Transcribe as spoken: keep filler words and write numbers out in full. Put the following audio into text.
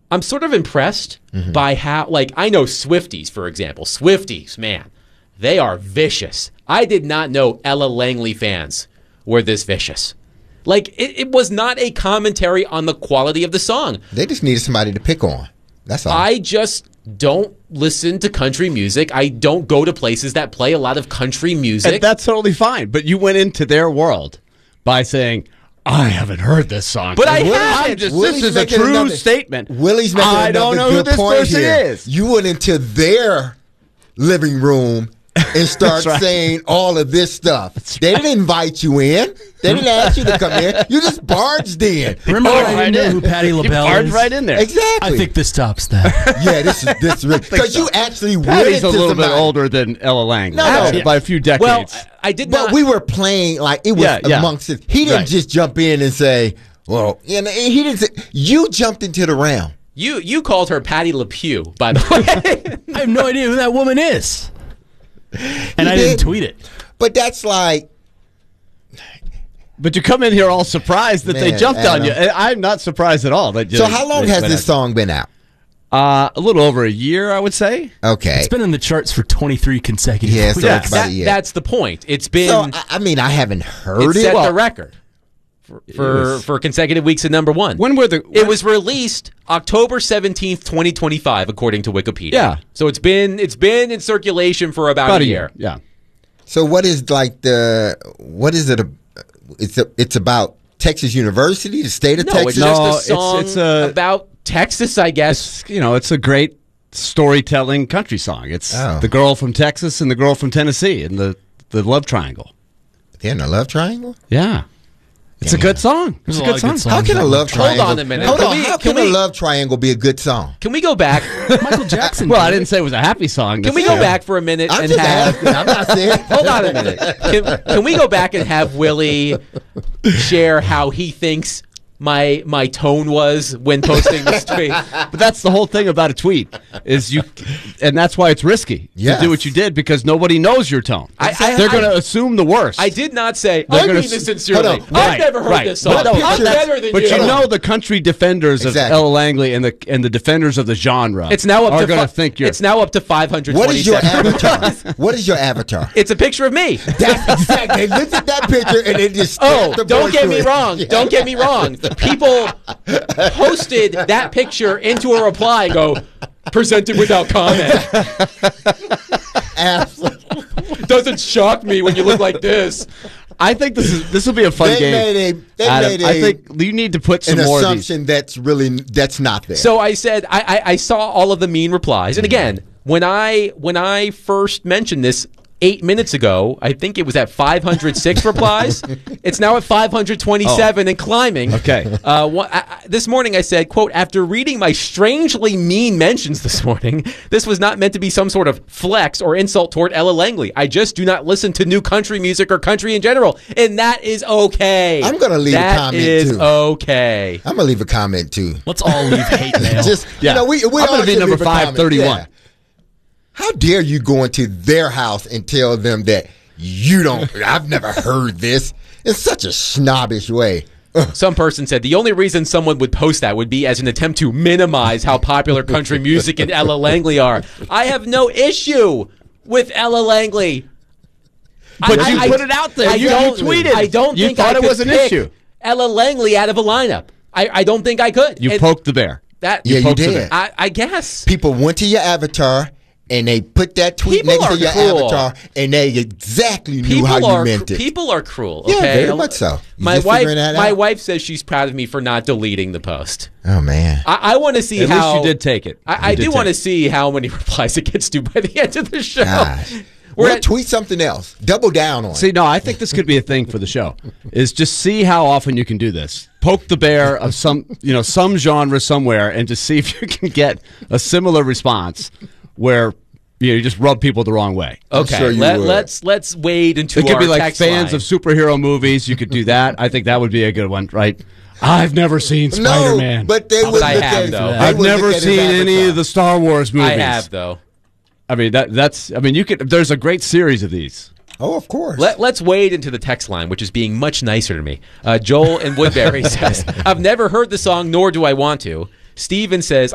I'm sort of impressed mm-hmm. by how, like, I know Swifties, for example. Swifties, man, they are vicious. I did not know Ella Langley fans were this vicious. Like, it, it was not a commentary on the quality of the song. They just needed somebody to pick on. That's all. I just don't listen to country music. I don't go to places that play a lot of country music. And that's totally fine. But you went into their world by saying, I haven't heard this song. But I haven't. Just, this is a true another, statement. Willie's making I don't know who this person here. is. You went into their living room and start right. saying all of this stuff. That's they right. didn't invite you in. They didn't ask you to come in. You just barged in. Remember oh, I didn't right know in. who Patti LaBelle you barged is? right in there. Exactly. I think this tops that. Yeah, this is this because so. you actually went Patty's into a little somebody. bit older than Ella Langley. No, no. By a few decades. Well, I did not. But we were playing like it was yeah, yeah. amongst it. He didn't right. just jump in and say, well, you know, he didn't say, you jumped into the round. You you called her Patti LaPew, by the way. I have no idea who that woman is. And he I did. didn't tweet it. But that's like... But you come in here all surprised that Man, they jumped Adam. on you. I'm not surprised at all. That you, so how long has this out. song been out? Uh, a little over a year, I would say. Okay. It's been in the charts for twenty-three consecutive yeah, weeks. so yeah, it's about that, a year. that's the point. It's been... So, I, I mean, I haven't heard it it. set Well, the record for for, was, for consecutive weeks at number one. When were the... When, it was released October seventeenth, twenty twenty-five, according to Wikipedia. Yeah. So it's been it's been in circulation for about, about a a year. year. Yeah. So what is like the... What is it? It's a, it's about Texas University, the state of No, Texas? it's just No, a it's- song it's a- about Texas, I guess. It's, you know, it's a great storytelling country song. It's Oh. the girl from Texas and the girl from Tennessee and the, the love triangle. They're in a love triangle? Yeah. It's a good song. It's There's a a good lot of song. good songs. How can a love Hold triangle... on a minute. Hold Can on. we- How can can, we- a love triangle be a good song? Can we go back? Michael Jackson. Well, I did it. didn't say it was a happy song. Can we go back for a minute I'm and just have... asking. I'm not saying... Hold on a minute. Can, can we go back and have Willie share how he thinks my my tone was when posting this tweet? But that's the whole thing about a tweet is you, and that's why it's risky Yes. to do what you did because nobody knows your tone. I- I- They're I- going to assume the worst. I did not say, They're I gonna mean this s- sincerely. hold on. I've Right, never heard right. this song. But no, I'm that's- better than But you. you know the country defenders Exactly. of Ella Langley and the and the defenders of the genre. It's now up are to going fi- to think you're. It's now up to five hundred What is your twenty-seven. avatar? What is your avatar? It's a picture of me. That's exactly. They looked at that picture and they just... Oh, the don't voice get to me it. wrong. Yeah. Don't get me wrong. People posted that picture into a reply and go, presented without comment. Absolutely. Doesn't shock me when you look like this. I think this is this will be a fun They game. made a- they Adam. made I a- think you need to put some An more of these. assumption that's really... That's not there. So I said I, I, I saw all of the mean replies, and again, when I when I first mentioned this eight minutes ago, I think it was at five hundred six replies. It's now at five hundred twenty-seven and climbing. Okay. Uh, wha- I, I- this morning I said, "quote After reading my strangely mean mentions this morning, this was not meant to be some sort of flex or insult toward Ella Langley. I just do not listen to new country music or country in general, and that is okay. I'm gonna leave a That comment, is too. okay. I'm going to leave a comment, too. Let's all leave hate mail. Just, Yeah. you know, we, we I'm all gonna be should number leave a comment. five thirty-one. Yeah. How dare you go into their house and tell them that you don't, I've never heard this. It's such a snobbish way. Some person said the only reason someone would post that would be as an attempt to minimize how popular country music and Ella Langley are. I have no issue with Ella Langley. But I- you I- put it out there. I You- don't, you tweeted. I don't You think thought I it could was an pick issue. Ella Langley out of a lineup. I, I don't think I could. You And poked the bear. that. Yeah, you poked the did. bear. I, I guess. People went to your avatar and they put that tweet People next are to your cruel. avatar and they exactly knew People how you are meant it. people are cruel. Yeah, Okay? very much so. You My just wife, figuring that my out? wife says she's proud of me for not deleting the post. Oh, man. I, I want to see At how least you did take it. I, You I did do take want to it. see how many replies it gets to by the end of the show. Gosh. We're Well, at- tweet something else. Double down on See, it. no, I think this could be a thing for the show. Is just see how often you can do this. Poke the bear of some, you know, some genre somewhere, and just see if you can get a similar response where you know you just rub people the wrong way. Okay, sure you let, would. let's let's wade into It could our be like text fans line. of superhero movies. You could do that. I think that would be a good one, right? I've never seen Spider-Man. No, but they But would I look have, at though. they I've would never look at his seen any avatar. of the Star Wars movies. I have though. I mean that that's. I mean you could. There's a great series of these. Oh, of course. Let, let's wade into the text line, which is being much nicer to me. Uh, Joel in Woodbury says, I've never heard the song, nor do I want to. Steven says,